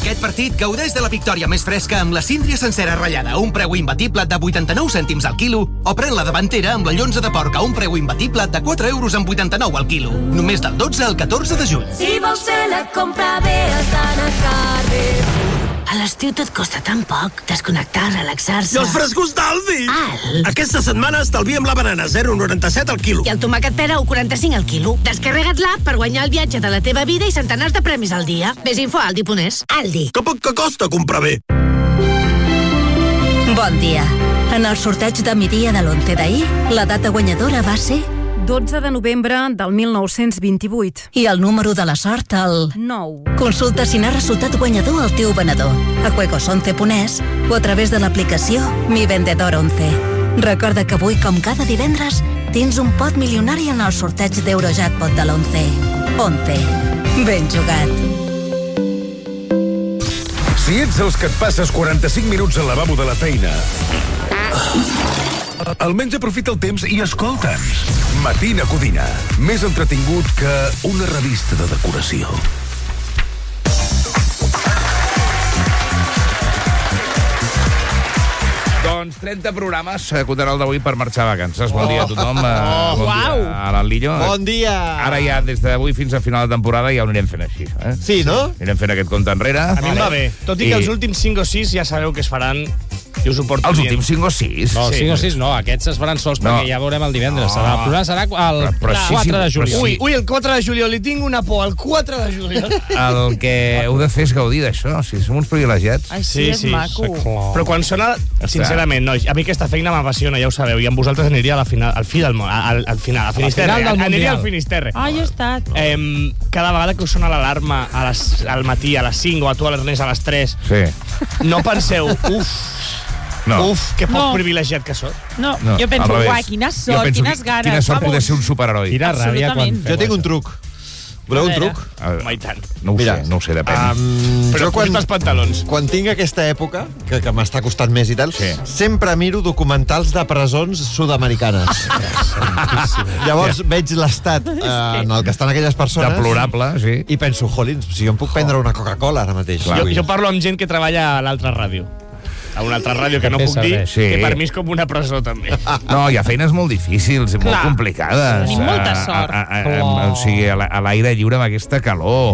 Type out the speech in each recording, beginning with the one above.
Aquest partit gaudeix de la victòria més fresca amb la síndria sencera ratllada a un preu imbatible de 89 cèntims al quilo o pren la davantera amb la llonza de porc a un preu imbatible de 4 euros amb 89 al quilo. Només del 12 al 14 de juny. Si vols fer la compra bé, has d'anar a Carrefour. A l'estiu tot costa tan poc. Desconnectar, relaxar-se... I els frescos d'Aldi! Aquesta setmana estalviem la banana 0,97 al quilo. I el tomàquet pera 1,45 al quilo. Descarrega't l'app per guanyar el viatge de la teva vida i centenars de premis al dia. Més info a aldi.es. Aldi. Que poc que costa comprar bé. Bon dia. En el sorteig de migdia de l'11 d'ahir, la data guanyadora va ser... 12 de novembre del 1928. I el número de la sort, el... 9. Consulta si n'ha resultat guanyador el teu venedor a juegos11.es o a través de l'aplicació Mi Vendedor 11. Recorda que avui, com cada divendres, tens un pot milionari en el sorteig d'Eurojackpot de l'11. 11. Ben jugat. Si ets dels que et passes 45 minuts al lavabo de la feina, almenys aprofita el temps i escolta'ns. Matina Codina. Més entretingut que una revista de decoració. Doncs 30 programes comptarà el d'avui per marxar a vacances. Bon dia a tothom. Bon dia a l'Anlillo. Bon dia. Ara ja, des d'avui fins a final de temporada, ja ho anirem fent així. Sí, no? Anirem fent aquest compte enrere. A mi em va bé. Tot i que els últims 5 o 6 ja sabeu que es faran... Jo ho suporto Els bien. últims 5 o 6? No, 5 o 6 no, aquests es faran sols perquè ja veurem el divendres. El programa serà el 4 de juliol. Ui, el 4 de juliol, li tinc una por, el 4 de juliol. El que heu de fer és gaudir d'això, si som uns privilegiats. Ai, sí, és maco. Però quan sona, sincerament, nois, a mi aquesta feina m'apassiona, ja ho sabeu, i amb vosaltres aniria a la final, al fi del món, al final, a Finisterre. Aniria al Finisterre. Ah, ja he estat. Cada vegada que us sona l'alarma al matí, a les 5, o a tu, a l'Ernest, a les 3, no penseu, Uf, que poc privilegiat que sóc. No, jo penso, uai, quina sort, quines ganes. Quina sort poder ser un superheroi. Quina ràbia quan fem. Jo tinc un truc. Voleu un truc? Home, i tant. No ho sé, depèn. Però portes pantalons. Quan tinc aquesta època, que m'està costant més i tal, sempre miro documentals de presons sud-americanes. Llavors veig l'estat en el que estan aquelles persones... Deplorable, sí. I penso, jolins, si jo em puc prendre una Coca-Cola ara mateix. Jo parlo amb gent que treballa a l'altra ràdio. A una altra ràdio que no puc dir, que per mi és com una presó, també. No, hi ha feines molt difícils i molt complicades. Tenim molta sort. O sigui, a l'aire lliure amb aquesta calor,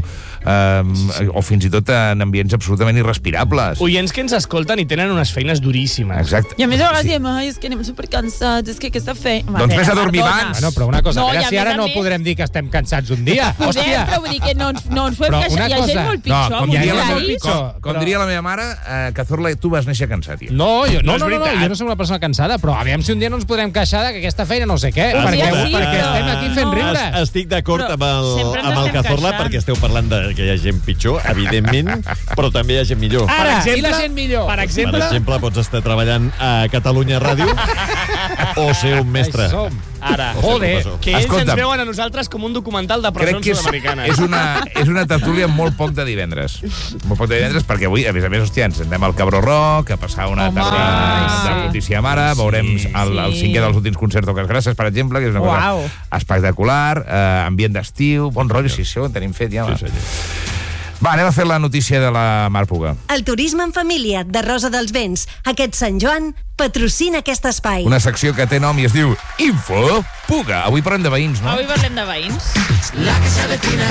o fins i tot en ambients absolutament irrespirables. Oients que ens escolten i tenen unes feines duríssimes. Exacte. I a més a vegades diem, ai, és que anem supercansats, és que aquesta feina... Doncs vés a dormir abans. Bueno, però una cosa, si ara no podrem dir que estem cansats un dia. Hòstia! Però vull dir que no ens podem queixar. Hi ha gent molt pitjor. Com diria la meva mare, Cazorla, tu vas néixer cansat. No, jo no soc una persona cansada, però aviam si un dia no ens podrem queixar que aquesta feina no sé què, perquè estem aquí fent riure. Estic d'acord amb el Cazorla perquè esteu parlant de que hi ha gent pitjor, evidentment, però també hi ha gent millor. Ara, i la gent millor? Per exemple, pots estar treballant a Catalunya Ràdio o ser un mestre. Ara, que ells ens veuen a nosaltres com un documental de presons sud-americanes. És una tertúlia molt poc de divendres. Molt poc de divendres perquè avui, a més, hòstia, ens anem al Cabró Rock, a passar una tarda de notícia mare, veurem el 5è dels últims concerts d'Ocas Grasses, per exemple, que és una cosa espectacular, ambient d'estiu, bon rotllo, si això ho tenim fet ja. Va, anem a fer la notícia de la Mar Puga. El turisme en família de Rosa dels Vents. Aquest Sant Joan patrocina aquest espai. Una secció que té nom i es diu Info Puga. Avui parlem de veïns, no? Avui parlem de veïns. La que se avecina,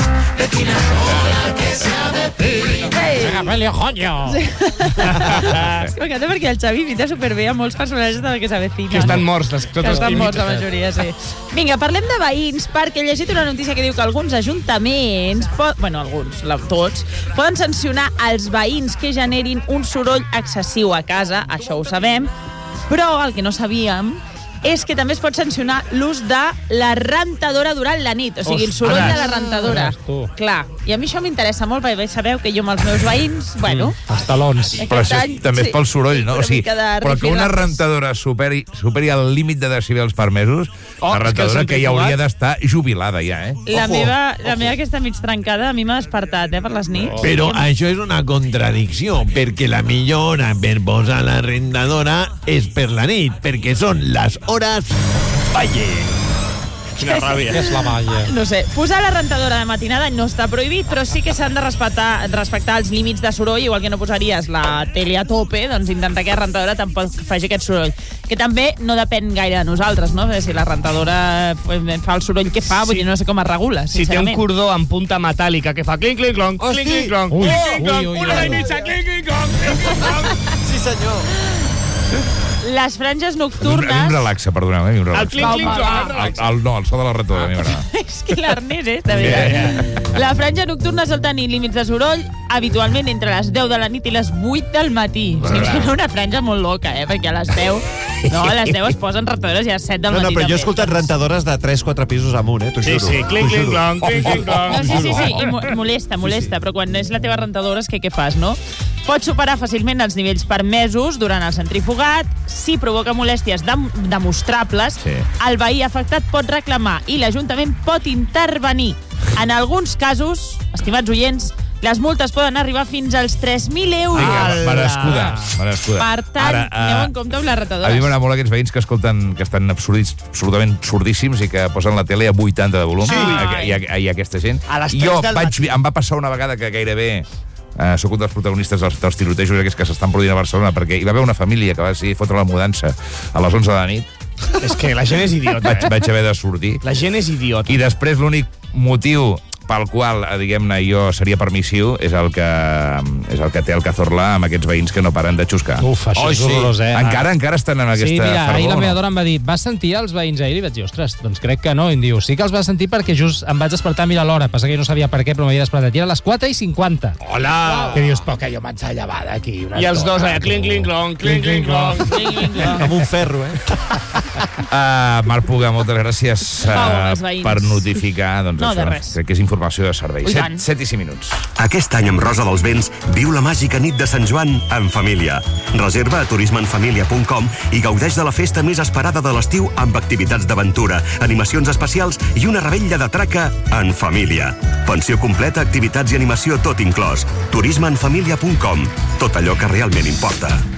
la que se avecina. Venga, Pelio, joño! És que m'encanta perquè el Xavi imita superbé a molts personatges de la que s'avecina. Que estan morts, tots els estan morts, la majoria, sí. Vinga, parlem de veïns, perquè he llegit una notícia que diu que alguns ajuntaments, tots, poden sancionar els veïns que generin un soroll excessiu a casa, això ho sabem, però el que no sabíem és que també es pot sancionar l'ús de la rentadora durant la nit, o sigui, el soroll de la rentadora. Clar, i a mi això m'interessa molt, perquè sabeu que jo amb els meus veïns, bueno... Els talons. Però això també és pel soroll, no? O sigui, però que una rentadora superi el límit de decibels permesos, la rentadora que ja hauria d'estar jubilada ja, La meva aquesta mig trencada a mi m'ha despertat, per les nits. Però això és una contradicció, perquè la millora per posar la rentadora és per la nit, perquè són les hores valle. Quina ràbia. És la malla. No sé, posar la rentadora de matinada no està prohibit, però sí que s'han de respectar els límits de soroll, igual que no posaries la tele a tope, doncs intentar que la rentadora tampoc faci aquest soroll. Que també no depèn gaire de nosaltres, no? Si la rentadora fa el soroll que fa, vull dir, no sé com es regula, si té un cordó amb punta metàl·lica que fa clink, clink, clonk, clink, clink, clonk, clink, clonk, una hora i mitja, clink, clink, clonk, clink, clink, clonk. Sí, senyor. Les franges nocturnes... A mi em relaxa, perdoneu, a mi em relaxa. El clink-clink-clonk. No, el so de la rentadora, a mi m'agrada. És que l'Ernest, de veritat. La franja nocturna sol tenir límits de soroll habitualment entre les 10 de la nit i les 8 del matí. O sigui, és una franja molt loca, perquè a les 10... No, a les 10 es posen rentadores i a les 7 del matí No, però jo he també. escoltat rentadores de 3-4 pisos amunt, t'ho juro. Sí, clink-clink-clonk, clink-clink-clonk. No, sí, i molesta, però quan és la teva rentadora és que què fas, no? Pot superar fàcilment els nivells permesos durant el centrifugat. Si provoca molèsties demostrables, el veí afectat pot reclamar i l'Ajuntament pot intervenir. En alguns casos, estimats oients, les multes poden arribar fins als 3.000 euros. Vinga, merescuda. Per tant, aneu en compte amb les rentadores. A mi m'agrada molt aquests veïns que escolten, que estan absolutament sordíssims i que posen la tele a 80 de volum. Sí. I aquesta gent. Em va passar una vegada que gairebé... soc un dels protagonistes dels tirotejos aquests que s'estan produint a Barcelona, perquè hi va haver una família que va decidir fotre la mudança a les 11 de la nit. És que la gent és idiota, Vaig haver de sortir. La gent és idiota. I després l'únic motiu pel qual, diguem-ne, jo seria permissiu és el que té el Cazorla amb aquests veïns que no paren de xuscar. Uf, això és horrorós, Encara estan en aquesta fervor. Sí, mira, ahir la meva no? dona em va dir, vas sentir els veïns ahir? I vaig dir, ostres, doncs crec que no. I em diu, sí que els vas sentir perquè just em vaig despertar a mirar l'hora. Passa que jo no sabia per què, però m'havia despertat. I era a les 4:50. Hola! Que dius, però que jo m'haig de llevar d'aquí. I els dos allà, clink, clink, clonk, clink, clink, clonk. Amb un ferro, Marc Puga, moltes gràcies per notificar. Doncs no, això, de res. crec que és informació de servei. 7 i 5 minuts. Aquest any amb Rosa dels Vents viu la màgica nit de Sant Joan en família. Reserva a turismeenfamilia.com i gaudeix de la festa més esperada de l'estiu amb activitats d'aventura, animacions especials i una revetlla de traca en família. Pensió completa, activitats i animació tot inclòs. turismeenfamilia.com. Tot allò que realment importa.